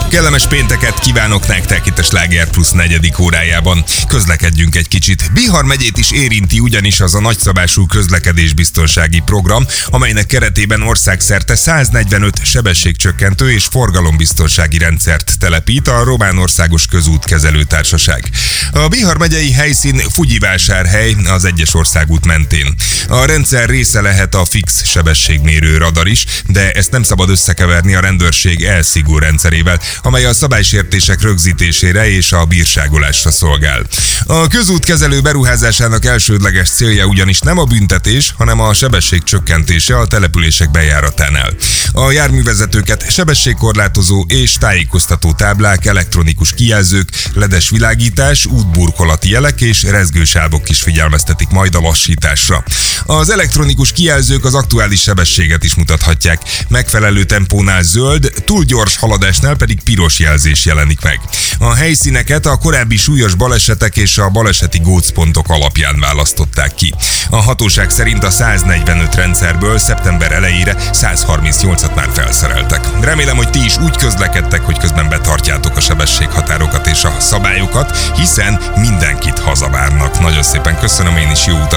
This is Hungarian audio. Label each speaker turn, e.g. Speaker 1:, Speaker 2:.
Speaker 1: Kellemes pénteket kívánok nektek itt a Sláger Plus 4. órájában. Közlekedjünk egy kicsit. Bihar megyét is érinti ugyanis az a nagyszabású közlekedésbiztonsági program, amelynek keretében országszerte 145 sebességcsökkentő és forgalombiztonsági rendszert telepít a Román Országos Közútkezelő Társaság. A Bihar megyei helyszín Fugyivásárhely az egyes országút mentén. A rendszer része lehet a fix sebességmérő radar is, de ezt nem szabad összekeverni a rendőrség elszigó rendszerével, amely a szabálysértések rögzítésére és a bírságolásra szolgál. A közútkezelő beruházásának elsődleges célja ugyanis nem a büntetés, hanem a sebesség csökkentése a települések bejáratánál. A járművezetőket sebességkorlátozó és tájékoztató táblák, elektronikus kijelzők, ledes világítás, útburkolati jelek és rezgősávok is figyelmeztetik majd a lassításra. Az elektronikus kijelzők az aktuális sebességet is mutathatják. Megfelelő tempónál zöld, túl gyors haladásnál pedig piros jelzés jelenik meg. A helyszíneket a korábbi súlyos balesetek és a baleseti gócpontok alapján választották ki. A hatóság szerint a 145 rendszerből szeptember elejére 138-at már felszereltek. Remélem, hogy ti is úgy közlekedtek, hogy közben betartjátok a sebességhatárokat és a szabályokat, hiszen mindenkit hazavárnak. Nagyon szépen köszönöm, én is, jó utat